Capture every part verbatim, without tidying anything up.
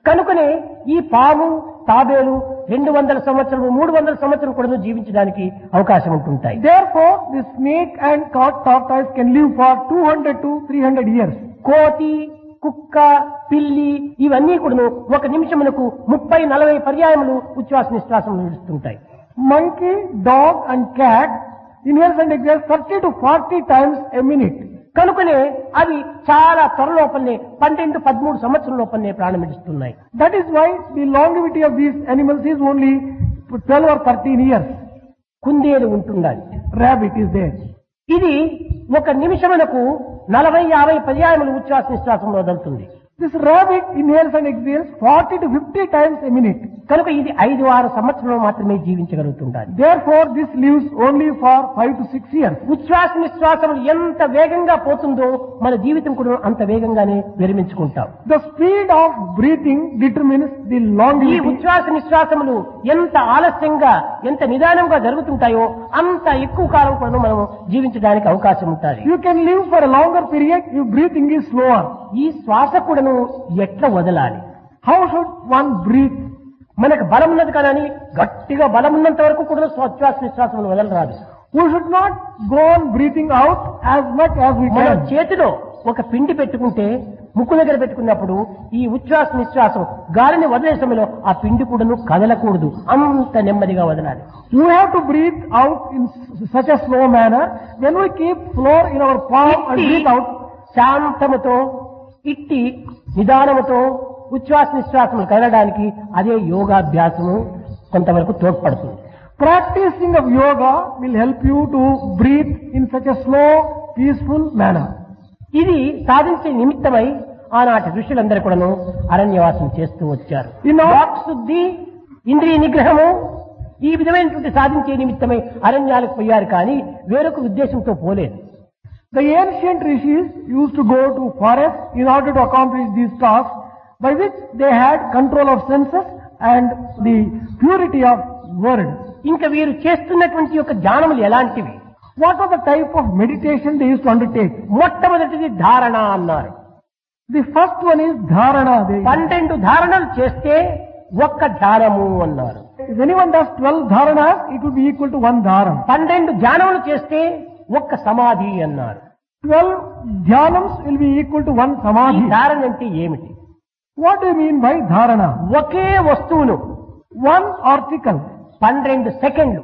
కనుకనే ఈ పాము తాబేలు రెండు వందల సంవత్సరం మూడు వందల సంవత్సరం కూడా జీవించడానికి అవకాశం ఉంటుంటాయి. Therefore, the snake and cat tortoise can live for two hundred to three hundred years. కోతి, కుక్క, పిల్లి ఇవన్నీ కూడా ఒక నిమిషములకు ముప్పై నలభై పర్యాయములు ఉచ్ఛ్వాస నిశ్వాసములు నడుస్తుంటాయి. Monkey, dog and cat inhales and exhales thirty to forty times a minute. కనుకనే అవి చాలా త్వరలోపలనే పన్నెండు పదమూడు సంవత్సరం లోపలనే ప్రాణమిస్తున్నాయి. That is why the longevity of these animals is only twelve or thirteen years. కుందేలు ఉంటుండాలి. Rabbit is there. ఇది ఒక నిమిషమునకు నలభై యాభై పర్యాయములు ఉచ్ఛ్వాస నిశ్వాసంలో వదులుతుంది. This rabbit inhales and exhales forty to fifty times a minute. కనుక ఇది ఐదు ఆరు సంవత్సరంలో మాత్రమే జీవించగలుగుతుండాలి. Therefore, this lives only for five to six years. ఉచ్ఛ్వాస నిశ్వాసములు ఎంత వేగంగా పోతుందో మన జీవితం కూడా అంత వేగంగానే విరమించుకుంటాం. The speed of breathing determines the ఈ longevity. ఉచ్ఛ్వాస నిశ్వాసములు ఎంత ఆలస్యంగా ఎంత నిదానంగా జరుగుతుంటాయో అంత ఎక్కువ కాలం కూడా మనం జీవించడానికి అవకాశం ఉంటుంది. You can live for a longer period if breathing is slower. ఈ శ్వాస కూడాను ఎట్లా వదలాలి? How should one breathe? మనకు బలం ఉన్నది కానీ గట్టిగా బలం ఉన్నంత వరకు కూడా ఉచ్ఛ్వాస నిశ్వాసములు వదలరాదు. We should not go on breathing out as much as we మన can. చేతిలో ఒక పిండి పెట్టుకుంటే ముక్కు దగ్గర పెట్టుకున్నప్పుడు ఈ ఉచ్ఛ్వాస నిశ్వాసం గాలిని వదిలే సమయంలో ఆ పిండి కూడాను కదలకూడదు, అంత నెమ్మదిగా వదలాలి. We have to breathe out in such a slow manner. When we keep floor in our palm and ఇట్టి breathe out, శాంతముతో ఇట్టి నిదానముతో ఉచ్ఛ్వాస నిశ్వాసములు కదలడానికి అదే యోగాభ్యాసము కొంతవరకు తోడ్పడుతుంది. practicing of yoga will help you to breathe in such a slow, peaceful manner. ఇది సాధించే నిమిత్తమై ఆనాటి ఋషులందరూ కూడాను అరణ్యవాసం చేస్తూ వచ్చారు. In all- వాక్ శుద్ధి, ఇంద్రియ నిగ్రహము ఈ విధమైనటువంటి సాధించే నిమిత్తమై అరణ్యాలకు పోయారు కానీ వేరొక ఉద్దేశంతో పోలేదు. The ancient rishis used to go to forests in order to accomplish these tasks by which they had control of senses and the purity of word. ఇంకా వీరు చేస్తున్నటువంటి యొక్క ధ్యానములు ఎలాంటివి? What was the type of meditation they used to undertake? మొట్టమొదటిది ధారణ అన్నారు. The first one is dharana. They, పన్నెండు ధారణలు చేస్తే ఒక్క ధ్యానము అన్నారు. if anyone does twelve dharanas, it would be equal to one dharana. పన్నెండు ధ్యానములు చేస్తే ఒక్క సమాధి అన్నారు. twelve dhyanams will be equal to one ఈ samadhi. ధారణ అంటే ఏమిటి? What do you mean by dharana? ఒకే వస్తువును One article. పన్నెండు సెకండ్లు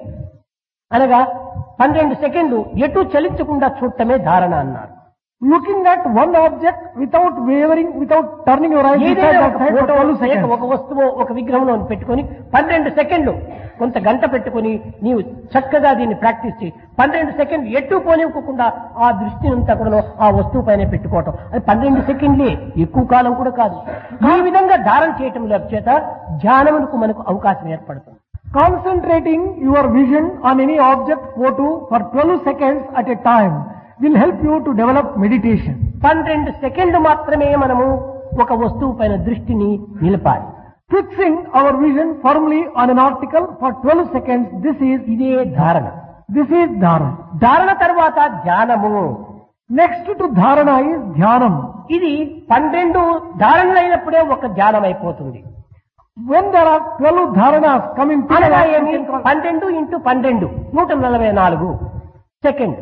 అనగా పన్నెండు సెకండ్లు ఎటు చలించకుండా చూడటమే ధారణ అన్నారు. Looking at one object without wavering, without turning your eyes ఏదైనా beside ఒక that side for photo twelve లేక seconds. ఒక వస్తువు ఒక విగ్రహంలో పెట్టుకొని పన్నెండు సెకండ్లు కొంత గంట పెట్టుకొని నీవు చక్కగా దీన్ని ప్రాక్టీస్ చేయి. పన్నెండు సెకండ్లు ఎటు పోనివ్వకుండా ఆ దృష్టిని అంతా కూడా ఆ వస్తువు పైన పెట్టుకోవటం, అది పన్నెండు సెకండ్లే, ఎక్కువ కాలం కూడా కాదు. ఈ విధంగా ధారణ చేయటం చేత ధ్యానమునకు మనకు అవకాశం ఏర్పడుతుంది. Concentrating your vision on any object photo for twelve seconds at a time will help you to develop meditation. పన్నెండు సెకండ్లు మాత్రమే మనము ఒక వస్తువు పైన దృష్టిని నిలపాలి. Fixing our vision firmly on an article for twelve seconds, this is ఇదే ధారణ. this is dharana. ధారణ తర్వాత ధ్యానము. Next to dharana is dhyanam. ఇది పన్నెండు ధారణలు అయినప్పుడే ఒక ధ్యానం అయిపోతుంది. When there are twelve dharanas coming అనగా together, ఏమి? పన్నెండు ఇంటూ పన్నెండు నూట నలభై నాలుగు second.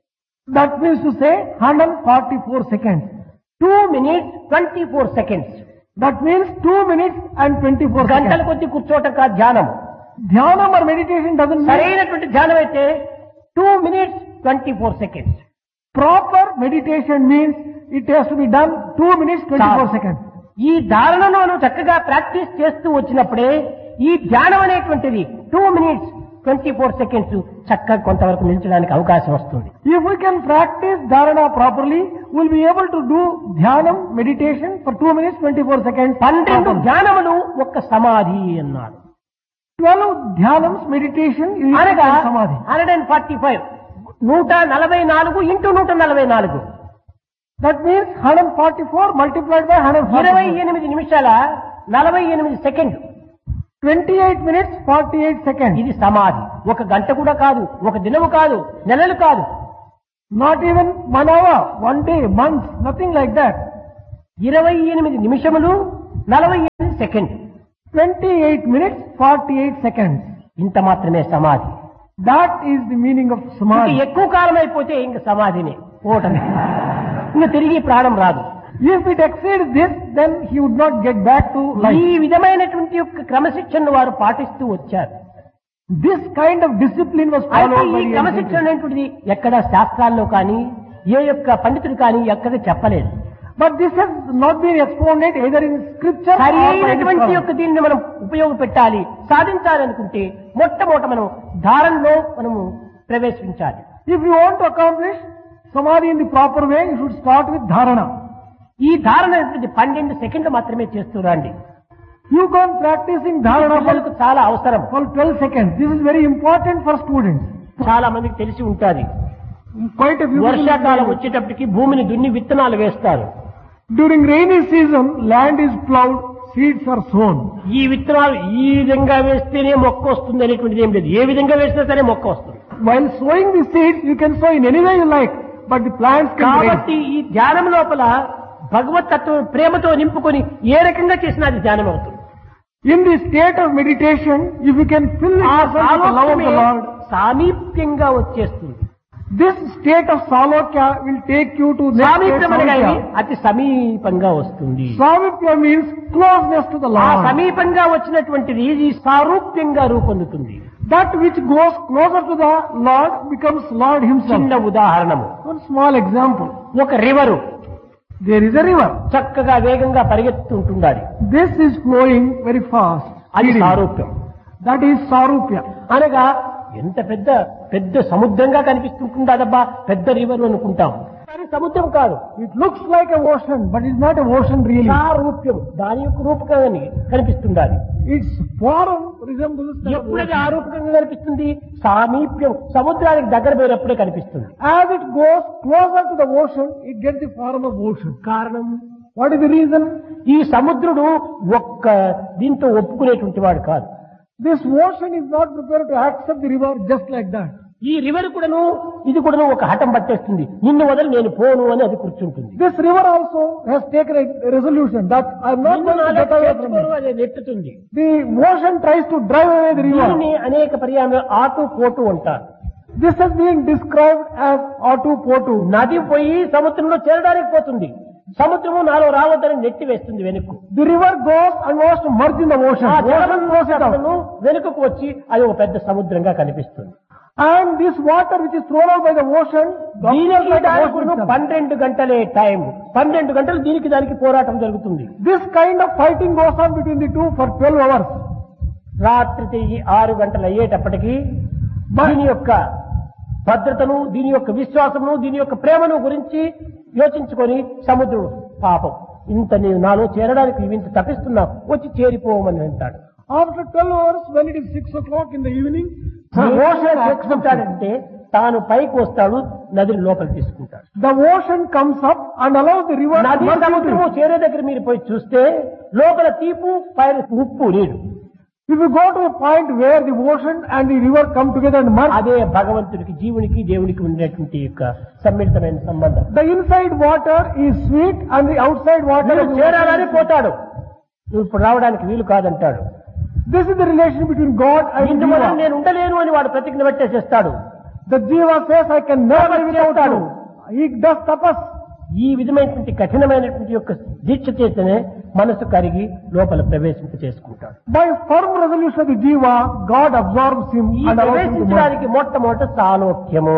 that means to say one hundred forty-four seconds. Two minutes twenty four seconds. That means two minutes and twenty-four గంటల seconds. కొద్ది కూర్చోవటం కాదు ధ్యానం. Dhyanam or meditation doesn't mean సరైనటువంటి ధ్యానం అయితే two minutes twenty four seconds. proper meditation means it has to be done two minutes twenty-four Stop. seconds. ఈ ధారణను చక్కగా ప్రాక్టీస్ చేస్తూ వచ్చినప్పుడే ఈ ధ్యానం అనేటువంటిది two minutes twenty four seconds చక్కగా కొంతవరకు నిలిచడానికి అవకాశం వస్తుంది. If we can practice dharana properly, we'll be able to do dhyanam meditation for two minutes twenty-four seconds. పన్నెండు properly. ధ్యానములు ఒక్క సమాధి అన్నారు. twelve dhyanams meditation is అనగా equal to samadhi. Hundred and forty five నూట నలభై నాలుగు ఇంటూ నూట నలభై నాలుగు That means one hundred forty-four multiplied by one hundred ఇరవై forty-four. ఎనిమిది నిమిషాల నలభై ఎనిమిది second. twenty-eight minutes forty-eight seconds. ఇది సమాధి. ఒక గంట కూడా కాదు, ఒక దినము కాదు, నెలలు కాదు. Not even one hour, one day, months, nothing like that. ఇరవై ఎనిమిది నిమిషములు నలభై ఎనిమిది second, twenty-eight minutes, forty-eight seconds. ఇంత మాత్రమే సమాధి. That is the meaning of ఇంకా samadhi. ఎక్కువ కాలం అయిపోతే ఇంక సమాధినే ఓటమి, ఇంకా తిరిగి ప్రాణం రాదు. If it exceeds this, then he would not get back to ఈ life. విధమైనటువంటి యొక్క క్రమశిక్షణను వారు పాటిస్తూ వచ్చారు. This kind of discipline was అయితే followed by ఈ the క్రమశిక్షణ ancients. అనేటువంటిది ఎక్కడ శాస్త్రాల్లో కానీ ఏ యొక్క పండితుడు కానీ ఎక్కడ చెప్పలేదు. But this has not been expounded either in scripture or by any సరైనటువంటి scholar. యొక్క దీన్ని మనం ఉపయోగపెట్టాలి, సాధించాలనుకుంటే మొట్టమొదట మనం ధారణలో మనము ప్రవేశించాలి. If you want to accomplish samadhi in the proper way, you should start with dharana. ఈ ధారణ అనేది పన్నెండు సెకండ్లు మాత్రమే చేస్తురండి. You go on practicing dharana for, పిల్లలకు చాలా అవసరం. for twelve seconds. This is very important for students. చాలా మందికి తెలిసి ఉంటాది. Quite a few people వర్షాకాలం know. వచ్చేటప్పటికి భూమిని దున్ని విత్తనాలు వేస్తారు. During rainy season, land is plowed, seeds are sown. ఈ విత్తనాలు ఈ విధంగా వేస్తేనే మొక్క వస్తుంది అనేటువంటిది ఏం లేదు. ఏ విధంగా వేసినా సరే మొక్క వస్తుంది. While sowing the seeds, you can sow in any way you like, but the plants can raise. కాబట్టి ఈ ధ్యానం లోపల భగవత్ తత్వం ప్రేమతో నింపుకొని ఏ రకంగా చేసినా అది ధ్యానం అవుతుంది. In the state of meditation, if you can fill it ఆ with the love of సాలోక్యమే the Lord, సామీప్యంగా వచ్చేస్తుంది. this state of salokya will take you to next state సామీప్యం అనగా ఇది salokya. అతి సమీపంగా వస్తుంది. Samipya means closeness to the ఆ Lord. సమీపంగా వచ్చినటువంటిది ఈ సారూప్యంగా రూపొందుతుంది. That which goes closer to the Lord becomes Lord Himself. చిన్న ఉదాహరణము, One small example. ఒక river There is a river. చక్కగా వేగంగా పరిగెత్తుంటుండాలి. This is flowing very fast. అది speeding. సారూప్యం. That is Sarupya. అనగా ఎంత పెద్ద పెద్ద సముద్రంగా కనిపిస్తుంటుందా అదబ్బా పెద్ద రివర్ అనుకుంటాం, కానీ సముద్రం కాదు. It looks like a ocean, but it's not a ocean really. సారూప్యం దాని యొక్క రూపకంగా కనిపిస్తుండాలి. Its form resembles the ఎప్పుడైతే ocean. ఆ రూపకంగా కనిపిస్తుంది, సామీప్యం సముద్రానికి దగ్గర పోయినప్పుడే కనిపిస్తుంది. As it goes closer to the ocean, it gets the form of ocean. కారణం What is the reason? ఈ సముద్రుడు ఒక్క దీంతో ఒప్పుకునేటువంటి వాడు కాదు. This ocean is not prepared to accept the river just like that. ఈ రివర్ కూడాను ఇది కూడాను ఒక హఠం పట్టేస్తుంది, నిన్ను వదిలి నేను పోను అని అది కూర్చుంటుంది. This river also has taken a resolution that I am not నిన్ను going to నాలో get away from చేర్చుకోను it. అని నెట్టుతుంది. The ocean tries to drive away the river. దీనిని అనేక పర్యాలు ఆటు పోటు అంటారు. This has been described as atu potu. నది పోయి సముద్రంలో చేరడానికి పోతుంది, సముద్రము నాలో రావద్దని నెట్టి వేస్తుంది వెనుక్కు. The river goes and wants to merge in the ocean. ఆ Ocean జలం throws it out. వెనుకకు వచ్చి అది ఒక పెద్ద సముద్రంగా కనిపిస్తుంది. And this water which is thrown out by the ocean, దీనికి appears like the దానికి ocean itself. పన్నెండు గంటలే టైం, పన్నెండు గంటలు దీనికి దానికి పోరాటం జరుగుతుంది. This kind of fighting goes on between the two for twelve hours. రాత్రి తిరిగి ఆరు గంటలు అయ్యేటప్పటికీ దీని యొక్క భద్రతను, దీని యొక్క విశ్వాసమును, దీని యొక్క ప్రేమను గురించి యోచించుకొని సముద్రుడు పాపం ఇంత నీవు నాలో చేరడానికి ఇంత తప్పిస్తున్నా వచ్చి చేరిపోవమని అంటాడు. After twelve hours, when it is six o'clock in the evening, the ocean accepts it. చేసుకుంటాడంటే తాను పైకి వస్తాడు, నదిని లోపలికి తీసుకుంటాడు. The ocean comes up and allows the river to నది merge into సముద్రము it. చేరే దగ్గర మీరు పోయి చూస్తే లోపల తీపు పైన ఉప్పు నీరు, If you go to a point where the ocean and the river come together and merge, అదే భగవంతుడికి జీవునికి దేవునికి ఉండేటువంటి యొక్క సమ్మిళితమైన సంబంధం. the inside water is sweet and the outside water వీడు is చేరాలని sweet. పోతాడు, నువ్వు ఇప్పుడు రావడానికి వీలు కాదంటాడు. This is the relation between God and నిన్ను వలన Jiva. నేను ఉండలేను అని వాడు ప్రతిజ్ఞ పెట్టేసేస్తాడు. The Jiva says, I can never live without చేస్తాడు. you. He does tapas. ఈ విధమైనటువంటి కఠినమైనటువంటి యొక్క దీక్ష చేతనే మనసు కరిగి లోపల ప్రవేశింప చేసుకుంటాడు. By firm resolution of the Jiva, God absorbs him ఈ and allows him to merge. ప్రవేశించడానికి మొట్టమొదట సాలోక్యము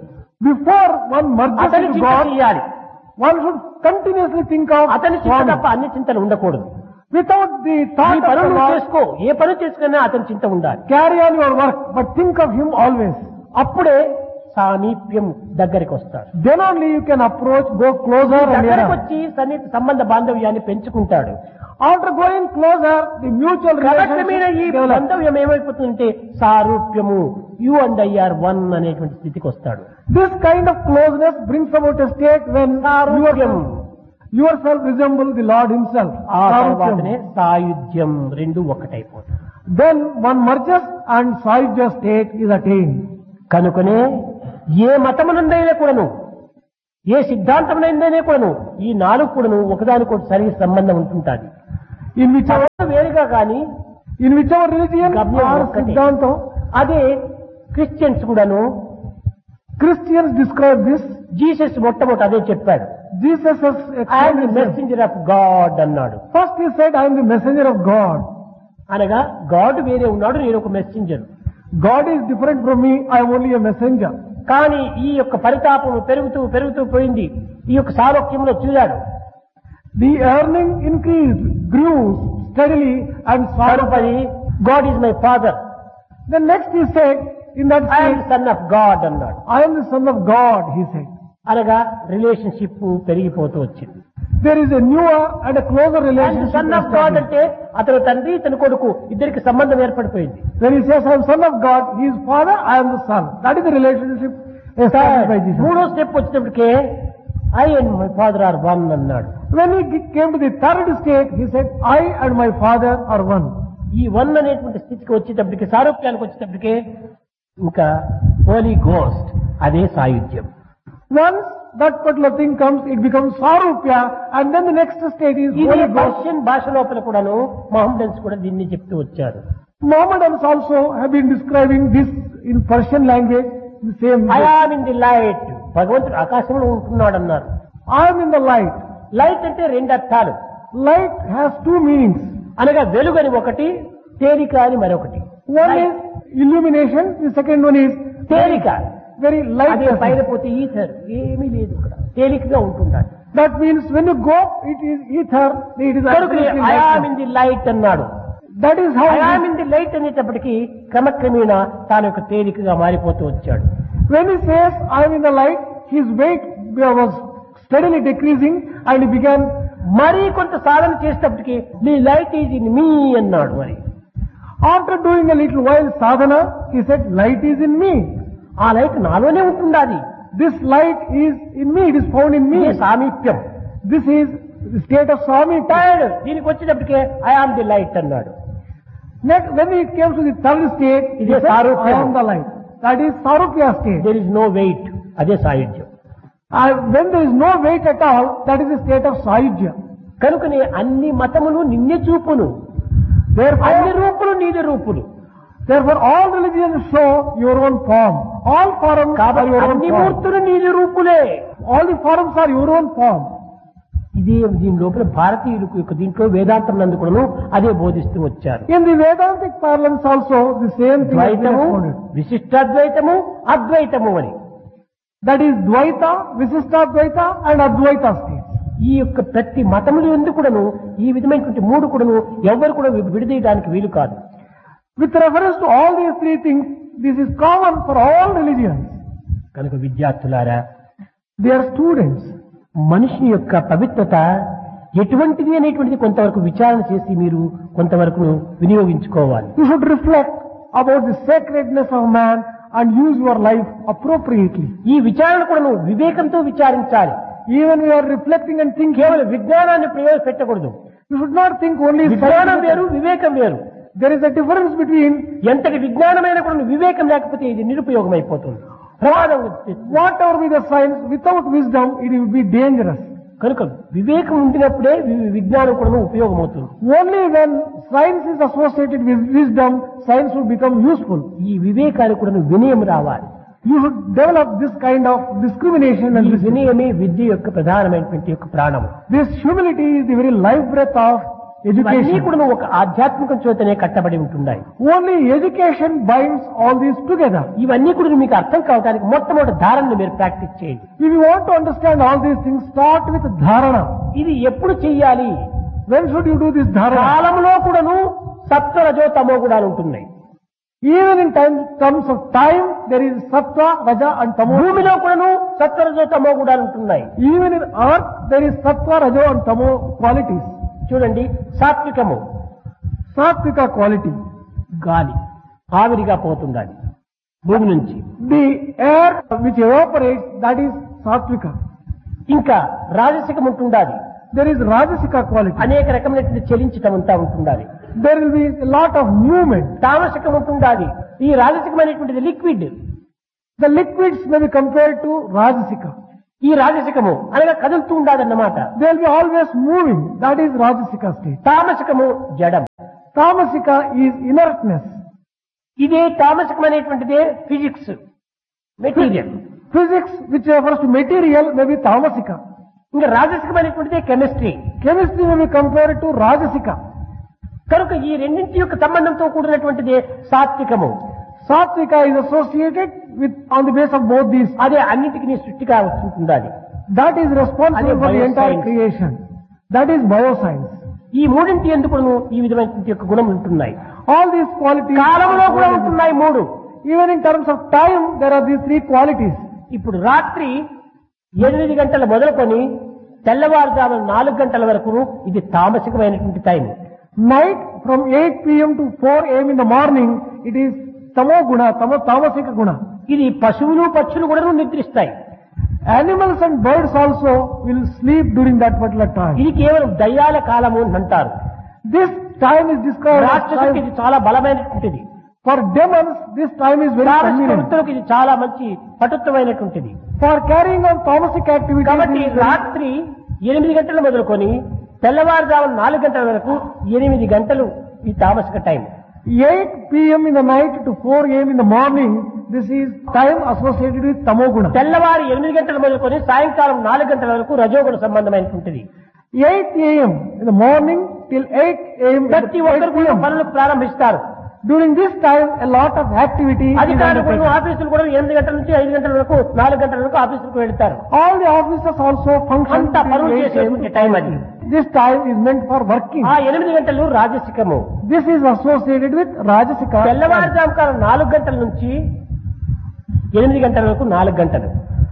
Before one merges అతని into చింత God, చేయాలి. one should continuously think of అతని చింత Swami. తప్ప అన్ని చింతలు ఉండకూడదు. Without the ఈ thought of పనులు the నువ్వు Lord, చేసుకో, ఏ పని చేసుకున్నా అతని చింత ఉండాలి. carry on your work, but think of him always. అప్పుడే సామీప్యం దగ్గరికి వస్తాడు. Then only you can approach, go closer and దగ్గరకు nearer. వచ్చి సన్నిహిత సంబంధ బాంధవ్యాన్ని పెంచుకుంటాడు. After going closer, the mutual క్రమక్రమేణ ఈ relationship develops. బాంధవ్యం ఏమైపోతుందంటే సారూప్యము, you and I are one అనేటువంటి స్థితికి వస్తాడు. This kind of closeness brings about a state when సారూప్యం, yourself, yourself resemble the Lord Himself. ఆ తర్వాతనే Sarupyam. సాయుధ్యం, రెండు ఒకటైపోతాయి. Then one merges and Sahyajya state is attained. కనుకనే ఏ మతమునందైనా కూడాను, ఏ సిద్ధాంతమునైనా కూడాను ఈ నాలుగు కూడాను ఒకదానికొకటి సరి సంబంధం ఉంటుంటాది. In whichever, వేరుగా కానీ in whichever religion గమ్యం or ఒక్కటే. Siddhantam, అదే క్రిస్టియన్స్ కూడాను Christians describe this. జీసస్ మొట్టమొదటి అదే చెప్పాడు. Jesus has I'm the explained this. Messenger of God అన్నాడు. First he said, I am the messenger of God. అనగా గాడ్ వేరే ఉన్నాడు, నేను ఒక messenger. God is different from me, I am only a messenger. కానీ ఈ యొక్క పరితాపం పెరుగుతూ పెరుగుతూ పోయింది. ఈ యొక్క సాలోక్యంలో చూడాడు. The earning increased, grew steadily and తదుపరి sorrowfully. God is my father, Then next he said, in that I'm state, son of God అన్నాడు. I am the son of God, he said. అనగా రిలేషన్షిప్ పెరిగిపోతూ వచ్చింది. There is a newer and a closer relationship. Son of God established. అంటే అతను తండ్రి తన కొడుకు ఇద్దరికి సంబంధం ఏర్పడిపోయింది. When he says, I am son of God, he is father, I am the son. That is the relationship established by Jesus. మూడో step వచ్చేటప్పటికే I and my father are one అన్నాడు. When he came to the third state, he said, I and my father are one. ఈ one అనేటువంటి స్థితికి వచ్చేటప్పటికి సారూప్యానికి వచ్చేటప్పటికే ఇంకా Holi ghost అదే సాయుధ్యం. Once that particular thing comes, it becomes Sarupya, and then the next state is ఇది Holy Ghost. Persian భాష లోపల కూడాను మహమ్మదన్స్ కూడా దీన్ని చెప్తూ వచ్చారు. Mohammedans also have been describing this in Persian language in the same I way. Am in the light, భగవంతుడు ఆకాశంలో ఉంటున్నాడు అన్నారు. I am in the light. Light అంటే రెండు అర్థాలు. Light has two meanings. అనగా వెలుగు అని ఒకటి, తేలిక అని మరొకటి. One is illumination, the second one is తేలిక, very అదే పైన light. పోతే ఈథర్ ఏమీ లేదు ఇక్కడ, తేలికగా ఉంటున్నాడు. That means when you go, it is ether, it is absolutely I am light. In the light అన్నాడు. That is how I am it is. In the light అనేటప్పటికీ క్రమక్రమేణా తాను యొక్క తేలికగా మారిపోతూ వచ్చాడు. When he says, I am in the light, his weight was steadily decreasing and he began, మరీ కొంత సాధన చేసేటప్పటికి నీ లైట్ ఈజ్ ఇన్ మీ అన్నాడు. మరి after doing a little while sadhana, he said, light is in me. ఆ light నాలోనే ఉంటుండాలి. This light is in me, it is found in ఇదే me. సామీప్యం. This is the state of Swami. Third దీనికి వచ్చేటప్పటికే I am the light అన్నాడు. Next, when he came to the third state, he It is said, Sarupya. I am the light. That is Sarupya state. There is no wait, అదే సాయుధ్యం. Uh, when there is no weight at all, that is the state of Sayujya. కనుకనే అన్ని మతములు నిన్నే చూపును, అన్ని Therefore, రూపులు నీది రూపులు. therefore all religions show your own form. All forms are కాబట్టి your own అన్ని form. మూర్తులు నీది రూపులే. All the forms are your own form. ఇదే దీని లోపల భారతీయులకు యొక్క దీంట్లో వేదాంతం నందుకును అదే బోధిస్తూ వచ్చారు. In the Vedantic parlance also, the same thing has been ద్వైతము, expounded. విశిష్టాద్వైతము, అద్వైతము అని. That is Dvaita, Visishtadvaita and Advaita states. ఈ యొక్క ప్రతి మతములు ఎందుకు కూడాను ఈ విధమైనటువంటి మూడు కూడాను ఎవరు కూడా విడదీయడానికి వీలు కాదు. With reference to all these three things, this is common for all religions. కనుక విద్యార్థులారా, They are students. మనిషి యొక్క పవిత్రత ఎటువంటిది అనేటువంటిది కొంతవరకు విచారణ చేసి మీరు కొంతవరకు వినియోగించుకోవాలి. You should reflect about the sacredness of man and use your life appropriately. ఈ విచారణ కూడా నువ్వు వివేకంతో విచారించాలి. Even we are reflecting and thinking, కేవలం విజ్ఞానాన్ని ప్రయోజపెట్టకూడదు. you should not think only విజ్ఞానం వేరు, science. వివేకం వేరు. There is a difference between ఎంతటి విజ్ఞానమైన కూడా వివేకం లేకపోతే ఇది నిరుపయోగం అయిపోతుంది, ప్రమాదం. whatever be the science, without wisdom, it will be dangerous. కనుక వివేకం ఉండినప్పుడే వి- విజ్ఞానం కూడా ఉపయోగం అవుతుంది. Only when science is associated with wisdom, science will become useful. ఈ వివేకానికి కూడా వినయం రావాలి. You should develop this kind of discrimination and ఈ wisdom. వినయమే విద్య యొక్క ప్రధానమైనటువంటి యొక్క ప్రాణము. This humility is the very life breath of ఇవన్నీ education. కూడా ఒక ఆధ్యాత్మిక చేతనే కట్టబడి ఉంటున్నాయి. Only education binds all these together. ఇవన్నీ కూడా మీకు అర్థం కావడానికి మొట్టమొదటి ధారణను మీరు ప్రాక్టీస్ చేయండి. If you want to understand all these things, start with dharana. ఇది ఎప్పుడు చెయ్యాలి? When should you do this dharana? కాలంలో కూడాను సత్వ రజో తమో గుణాలు ఉంటున్నాయి. Even in time, terms of time, there is sattva, raja and tamo. భూమిలో కూడాను సత్వ రజో తమో గుణాలు ఉంటున్నాయి. Even in earth, there is sattva, rajo and tamo qualities. చూడండి, సాత్వికము Sattvika quality. గాలి ఆవిరిగా పోతుండాలి భూమి నుంచి. The air which evaporates, that is sattvika. ఇంకా రాజసికం ఉంటుండాలి. There is rajasika quality. అనేక రకమైనటువంటి చెలించటం అంతా ఉంటుండాలి. There will be a lot of movement. తామసికం ఉంటుండాలి. ఈ రాజసికమైనటువంటిది liquid. The liquids may be compared to rajasika. ఈ రాజసికము అనగా కదులుతూ ఉండాలన్నమాట. They will be always moving. That is Rajasika state. తామసికము జడం. Tamasika is inertness. ఇదే తామసికం అనేటువంటిదే physics material. Physics, which refers to material, may be Tamasika. ఇంకా రాజసికం అనేటువంటిదే chemistry. Chemistry may be compared to Rajasika. కనుక ఈ రెండింటి యొక్క సంబంధంతో కూడినటువంటిదే సాత్వికము. Satvika is associated with, on the basis of both these. అదే అన్నిటికీ నీ సృష్టిగా ఉండాలి. That is responsible Ade for the entire bioscience. creation. That is bioscience. ఈ మూడింటి ఎందుకును ఈ విధమైనటువంటి యొక్క గుణం ఉంటున్నాయి. All these qualities. కాలంలో కూడా ఉంటున్నాయి మూడు. Even in terms of time, there are these three qualities. ఇప్పుడు రాత్రి ఎనిమిది గంటల మొదలుకొని తెల్లవారుజామున నాలుగు గంటల వరకు ఇది తామసికమైనటువంటి time. Night from eight p m to four a m in the morning, it is tamo guna, tamo tamasika guna. ఇది పశువులు పక్షులు కూడా నిద్రిస్తాయి. Animals and birds also will sleep during that particular time. ఇది కేవలం దయ్యాల కాలము అని అంటారు. This time is described as రాక్షసులకు time. ఇది చాలా బలమైనటువంటిది. For demons, this time is very తామసిక convenient. వృత్తులకు ఇది చాలా మంచి పటుత్వమైనటువంటిది. For carrying on tamasic activities, కాబట్టి it is very- రాత్రి ఎనిమిది గంటలు మొదలుకొని తెల్లవారుజామున నాలుగు గంటల వరకు ఎనిమిది గంటలు ఈ తామసిక time. eight p m in the night to four a m in the morning, this is time associated with tamoguna. తెల్లవారు ఎనిమిది గంటలు మొదలుకొని సాయంకాలం నాలుగు గంటల వరకు రజోగుణ సంబంధమైనటువంటిది. eight a m in the morning till eight a m ప్రతి ఒక్కరు కూడా పనులు ప్రారంభిస్తారు. During this time, a lot of activity is అధికారులు కూడా undertaken. ఆఫీసులు కూడా ఎనిమిది గంటల నుంచి ఐదు గంటల వరకు నాలుగు గంటల వరకు ఆఫీసులకు వెళ్తారు. All the officers also function అంతా till పనులు eight a m. చేసేటువంటి టైం అది. This time is meant for working. ఆ ఎనిమిది గంటలు రాజసికము. This is associated with Rajasika. తెల్లవారుజాము కాలం నాలుగు గంటల నుంచి ఎనిమిది గంటల వరకు నాలుగు గంటలు.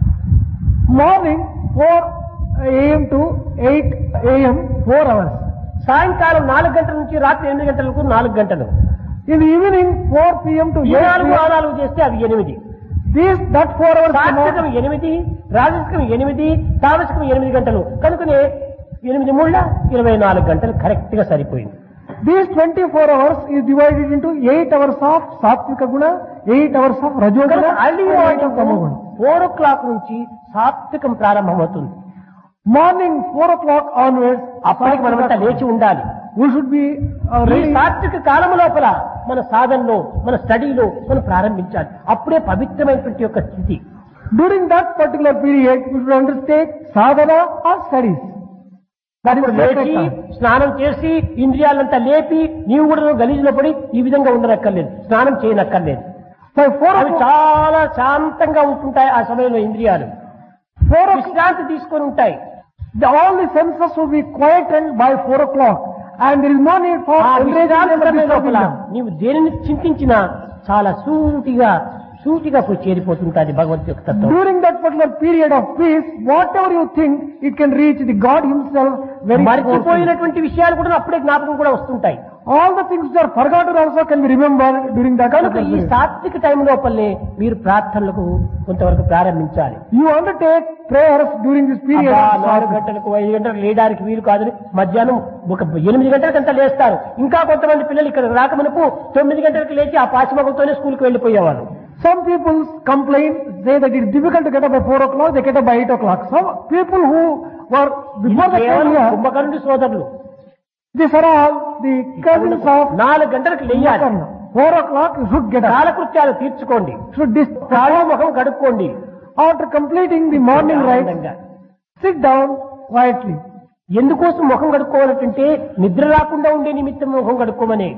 Morning four a m to eight a m four hours. సాయంకాలం నాలుగు గంటల నుంచి రాత్రి ఎనిమిది గంటల వరకు నాలుగు గంటలు. In the evening four p m to ఈ eight నాలుగు p m. ఆ నాలుగు చేస్తే అవి ఎనిమిది. This that four hours. సాత్వికం ఎనిమిది, రాజసికం ఎనిమిది, తామసికం ఎనిమిది గంటలు. కనుకనే ఎనిమిది మూళ్ళ ఇరవై నాలుగు గంటలు కరెక్ట్ గా సరిపోయింది. These twenty-four hours is divided into eight hours of Satvika Guna, eight hours of Rajoguna, and eight of Tamoguna. Four oh clock నుంచి సాత్వికం ప్రారంభమవుతుంది. Morning four o'clock onwards, అప్పటికి మనమంతా లేచి ఉండాలి. we should be uh, ఈ ready. సాత్విక కాలం లోపల మన సాధనలో మన స్టడీలో మనం ప్రారంభించాలి. అప్పుడే పవిత్రమైనటువంటి యొక్క స్థితి. During that particular period, we should undertake sadhana or studies. That is అప్పుడు the లేచి time. స్నానం చేసి ఇంద్రియాలంతా లేపి నీవు కూడా గలీజులో పడి ఈ విధంగా ఉండనక్కర్లేదు, స్నానం చేయనక్కర్లేదు. By four అవి o'clock, చాలా శాంతంగా ఉంటుంటాయి. ఆ సమయంలో ఇంద్రియాలు four o'clock, విశ్రాంతి తీసుకొని ఉంటాయి. the, all the senses will be quietened by four o'clock, and there is no need for ఆ encouraging విశ్రాంతి them to సమయం disturb లోపల them. నీవు దేనిని చింతించినా చాలా సూటిగా సూటిగా పోయి చేరిపోతుంటుంది భగవంతు యొక్క తత్వం. During that particular period of peace, whatever you think, it can reach the God Himself very closely. మర్చిపోయినటువంటి విషయాలు కూడా అప్పుడే జ్ఞాపకం కూడా వస్తుంటాయి. All the things that are forgotten also can be remembered during that కనుక particular ఈ period. సాత్విక time లోపలనే మీరు ప్రార్థనలకు కొంతవరకు ప్రారంభించాలి. You undertake prayers during this period. అబ్బా, of నాలుగు Satvika. గంటలకు ఐదు గంటలకు లేయడానికి వీలు కాదని మధ్యాహ్నం ఒక ఎనిమిది గంటలకంతా లేస్తారు. ఇంకా కొంతమంది పిల్లలు ఇక్కడ రాకమునుపు తొమ్మిది గంటలకు లేచి ఆ పాచిమగంతోనే స్కూల్కి వెళ్లిపోయేవారు. Some people complain, say that it is difficult to get up by four o'clock, they get up by eight o'clock. Some people who were before the కేవలం time here, కుంభకర్ణుడి సోదరులు these are all the cousins of నాలుగు గంటలకు లేయాలి. Kumbakarna. Four o'clock you should get up. కాలకృత్యాలు తీర్చుకోండి, Should dis- కాళ్ళు ముఖం కడుక్కోండి. after completing the morning rite, ఆనందంగా. sit down quietly. ఎందుకోసం ముఖం కడుక్కోవాలంటే నిద్ర రాకుండా ఉండే నిమిత్తం ముఖం కడుక్కోమని.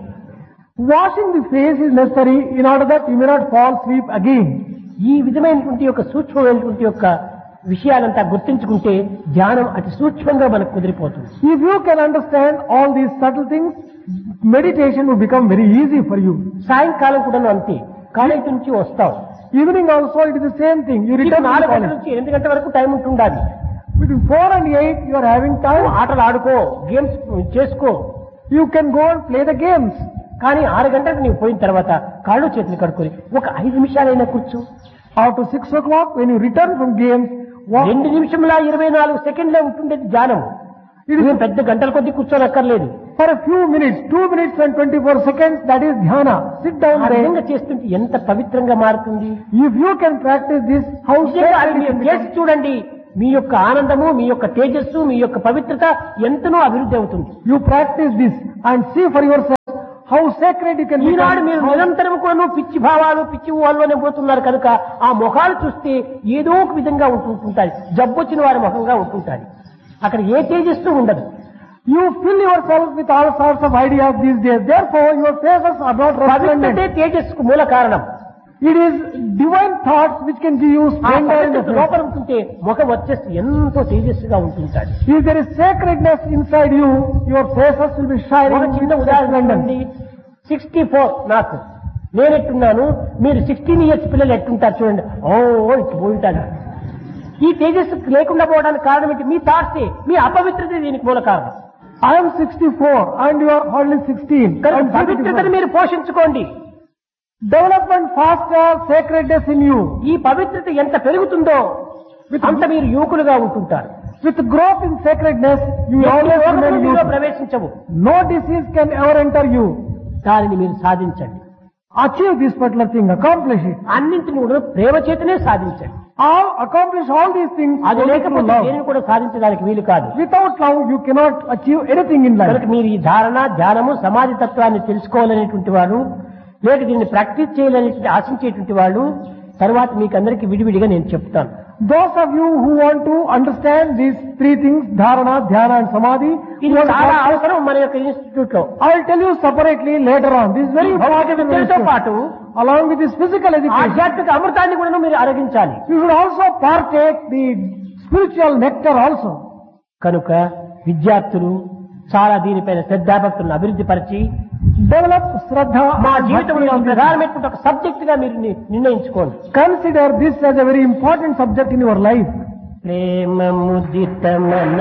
Washing the face is necessary in order that you may not fall asleep again. ఈ విధమైనటువంటి యొక్క సూక్ష్మమైనటువంటి యొక్క విషయాలంతా గుర్తించుకుంటే ధ్యానం అతి సూక్ష్మంగా మనకు కుదిరిపోతుంది. If you can understand all these subtle things, meditation will become very easy for you. సాయంకాలం కూడా అంతే. కాలేజీ నుంచి వస్తావు, Evening also it is the same thing. You నీకు return to నాలుగు గంటల college. నుంచి ఎనిమిది గంటల వరకు టైం ఉంటుండాలి. Between four and eight you are having time. ఆటలు ఆడుకో, గేమ్స్ చేసుకో. You can go and play the games. కానీ ఆరు గంటలకు నీవు పోయిన తర్వాత కాళ్ళు చేతులు కడుక్కొని ఒక ఐదు నిమిషాలైనా కూర్చో. After six o'clock when you return from games, walk. రెండు నిమిషంలా ఇరవై నాలుగు సెకండ్లే ఉంటుండేది ధ్యానం. ఇది పెద్ద గంటల కొద్ది కూర్చోనక్కర్లేదు. For a few minutes, two minutes and twenty-four seconds, that is dhyana. Sit down ఆ there. విధంగా చేస్తుంటే ఎంత పవిత్రంగా మారుతుంది. If you can practice this, how నిజంగా అది safe it మీరు can చేసి become. చూడండి, మీ యొక్క ఆనందము, మీ యొక్క తేజస్సు, మీ యొక్క పవిత్రత ఎంతనో అభివృద్ధి అవుతుంది. You practice this and see for yourself how sacred you can Eenadu become. మీరు How- నిరంతరం కూడా పిచ్చి భావాలు పిచ్చి ఊహల్లోనే పోతున్నారు కనుక ఆ ముఖాలు చూస్తే ఏదో ఒక విధంగా ఉంటుంటాయి. జబ్బొచ్చిన వారి ముఖంగా ఉంటుంటాయి. అక్కడ ఏ తేజస్సు ఉండదు. You fill yourself with all sorts of ideas these days. Therefore, your faces are not పవిత్రతే resplendent. తేజస్సుకు మూల కారణం. It is divine thoughts which can give you ఆ splendor in the పవిత్రత face. లోపల ఉంటుంటే ముఖం వచ్చేసి ఎంతో తేజస్సుగా ఉంటుంటాడు. If there is sacredness inside you, your faces will be ఒక shining చిన్న with ఉదాహరణ resplendence. సిక్స్టీ ఫోర్ నాకు నేనెట్టున్నాను, మీరు సిక్స్టీన్ ఇయర్స్ పిల్లలు ఎట్టుంటారు చూడండి. ఓ ఇట్టు పోయింటారు. ఈ తేజస్సు లేకుండా పోవడానికి కారణం ఏంటి? మీ థాట్సే, మీ అపవిత్రత దీనికి మూల కారణం. I am sixty-four and you are hardly sixteen. కనుక And పవిత్రతను మీరు పోషించుకోండి. development foster sacredness in you. ఈ పవిత్రత ఎంత పెరుగుతుందో అంత మీరు యువకులుగా ఉంటుంటారు. With growth in sacredness, you ఎట్టి always రోగములు remain మీలో youthful. ప్రవేశించవు. No disease can ever enter you. దానిని మీరు సాధించండి. Achieve this particular thing, accomplish it. అన్నింటిని కూడా ప్రేమ చేతనే సాధించండి. All accomplish all these things అది only through లేకపోతే love. దేనిని కూడా సాధించడానికి వీలు కాదు. Without love, you cannot achieve anything in life. కనుక మీరు ఈ ధారణ, ధ్యానము, సమాధి తత్వాన్ని తెలుసుకోవాలనేటువంటి వాడు, లేక దీన్ని ప్రాక్టీస్ చేయాలనేటువంటి ఆశించేటువంటి వాడు, తర్వాత మీకు అందరికీ విడివిడిగా నేను చెప్తాను. Those of you who want to understand these three things, dharana, dhyana and samadhi, ఇది you have చాలా to- అవసరం మన యొక్క ఇన్స్టిట్యూట్ లో. I will tell you separately later on. This is very భౌతిక important. విద్యలతో పాటు Along with this physical education, ఆధ్యాత్మిక అమృతాన్ని కూడా మీరు అరగించాలి. you should also partake the spiritual nectar also. కనుక విద్యార్థులు చాలా దీనిపైన శ్రద్ధాభక్తులను అభివృద్ధి పరిచి Develop Shraddha మా and జీవితంలో Bhakti on this. ప్రధానమైనటువంటి ఒక సబ్జెక్ట్ గా మీరు ని- నిర్ణయించుకోండి. Consider this as a very important subject in your life. ప్రేమ ముదిత మన